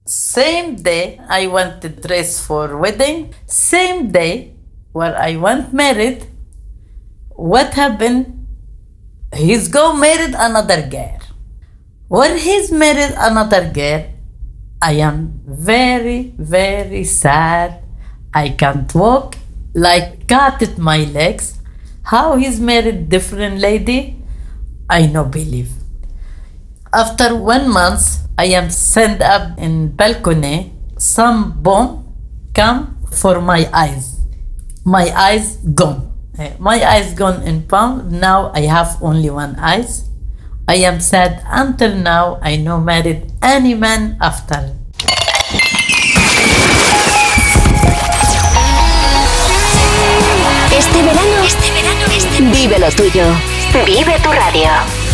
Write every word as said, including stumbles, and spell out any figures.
Same day I want to dress for wedding. Same day where I want married. What happened? He's go married another girl. When he's married another girl, I am very, very sad. I can't walk, like cut at my legs. How he's married different lady, I no believe. After one month, I am sent up in balcony. Some bomb come for my eyes. My eyes gone. Eh, My eyes gone in palm. Now I have only one eyes. I am sad until now. I no married any man after. Este verano, este verano, este verano, vive lo tuyo. Vive tu radio.